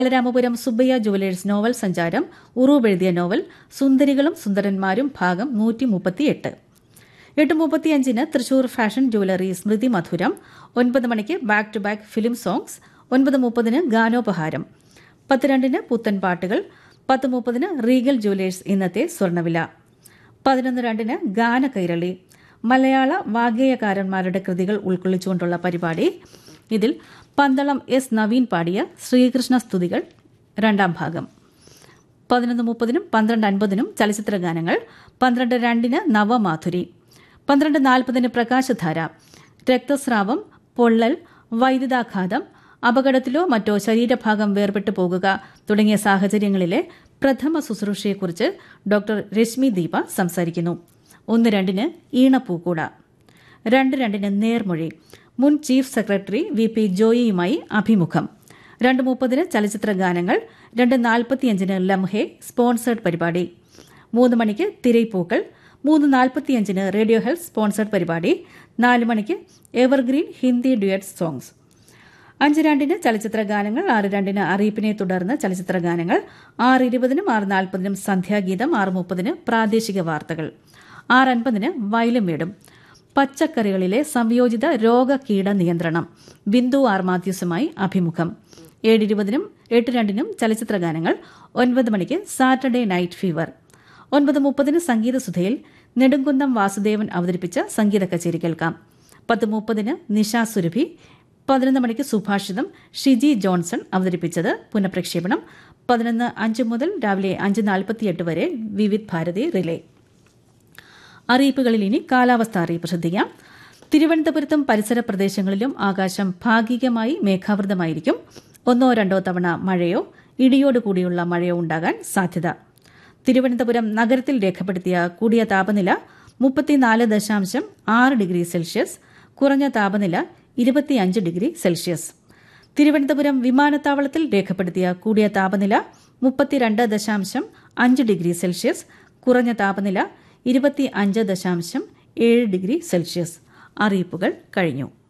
Balaramapuram Subbaiah jewellers novel സഞ്ചാരം ഉറൂബ് എഴുതിയ novel സുന്ദരികളും സുന്ദരന്മാരും ഭാഗം 138. 8:35 തൃശൂർ ഫാഷൻ ജുവലറി സ്മൃതി മധുരം. 9 മണിക്ക് back to back film songs. 9:30 ഗാനോപഹാരം. 10:02 പുത്തൻ പാട്ടുകൾ. 10:30 റീഗൽ ജുവലേഴ്സ് ഇന്നത്തെ സ്വർണ്ണവില. 11:02 ഗാനകൈരളി. മലയാള വാഗ്ഗേയകാരന്മാരുടെ കൃതികൾ ഉൾക്കൊള്ളിച്ചുകൊണ്ടുള്ള പരിപാടി. ഇതിൽ പന്തളം എസ് നവീൻ പാടിയ ശ്രീകൃഷ്ണ സ്തുതികൾ 2ാം ഭാഗം. 11:30 12:50 ചലച്ചിത്ര ഗാനങ്ങൾ. 12:02 നവമാധുരി. 12:40 പ്രകാശധാര. രക്തസ്രാവം, പൊള്ളൽ, വൈദ്യുതാഘാതം, അപകടത്തിലോ മറ്റോ ശരീരഭാഗം വേർപെട്ടു പോകുക തുടങ്ങിയ സാഹചര്യങ്ങളിലെ പ്രഥമ ശുശ്രൂഷയെക്കുറിച്ച് ഡോക്ടർ രശ്മി ദീപ സംസാരിക്കുന്നു. 1:02 ഈണപ്പൂക്കൂട. 2:02 നേർമൊഴി. മുൻ ചീഫ് സെക്രട്ടറി VP ജോയിയുമായി അഭിമുഖം. 2:30 ചലച്ചിത്ര ഗാനങ്ങൾ. 2:45 ലംഹെ സ്പോൺസേഡ് പരിപാടി. 3 മണിക്ക് തിരൈപ്പൂക്കൾ. 3:45 റേഡിയോ ഹെൽത്ത് സ്പോൺസേഡ് പരിപാടി. 4 മണിക്ക് എവർഗ്രീൻ ഹിന്ദി ഡ്യുയറ്റ് സോങ്സ്. 5:02 ചലച്ചിത്ര ഗാനങ്ങൾ. 6:02 അറിയിപ്പിനെ തുടർന്ന് ചലച്ചിത്ര ഗാനങ്ങൾ. 6:20 6:40 സന്ധ്യാഗീതം. 6:30 പ്രാദേശിക വാർത്തകൾ. 6:50 വയലും വീടും. പച്ചക്കറികളിലെ സംയോജിത രോഗകീട നിയന്ത്രണം. ബിന്ദു ആർ മാത്യൂസുമായി അഭിമുഖം. 7:20 8:02 ചലച്ചിത്ര ഗാനങ്ങൾ. 9 മണിക്ക് Saturday night fever. 9:30 സംഗീതസുധയിൽ Nedumkunnam Vasudevan അവതരിപ്പിച്ച സംഗീത കച്ചേരി കേൾക്കാം. 10:30 നിശാ സുരഭി. 11 മണിക്ക് സുഭാഷിതം ഷിജി ജോൺസൺ അവതരിപ്പിച്ചത് പുനഃപ്രക്ഷേപണം. 11:05 മുതൽ രാവിലെ 5:48 വരെ വിവിധ് ഭാരതി റിലേ. അറിയിപ്പുകളിൽ ഇനി കാലാവസ്ഥ അറിയിപ്പ് ശ്രദ്ധിക്കാം. തിരുവനന്തപുരത്തും പരിസര പ്രദേശങ്ങളിലും ആകാശം ഭാഗികമായി മേഘാവൃതമായിരിക്കും. 1-2 തവണ മഴയോ ഇടിയോടുകൂടിയുള്ള മഴയോ ഉണ്ടാകാൻ സാധ്യത. തിരുവനന്തപുരം നഗരത്തിൽ രേഖപ്പെടുത്തിയ കൂടിയ താപനില 34.6 ഡിഗ്രി സെൽഷ്യസ്, കുറഞ്ഞ താപനില 25 ഡിഗ്രി സെൽഷ്യസ്. തിരുവനന്തപുരം വിമാനത്താവളത്തിൽ രേഖപ്പെടുത്തിയ കൂടിയ താപനില 32.5 ഡിഗ്രി സെൽഷ്യസ്, കുറഞ്ഞ താപനില 25.7 ഡിഗ്രി സെൽഷ്യസ്. അറിയിപ്പുകൾ കഴിഞ്ഞു.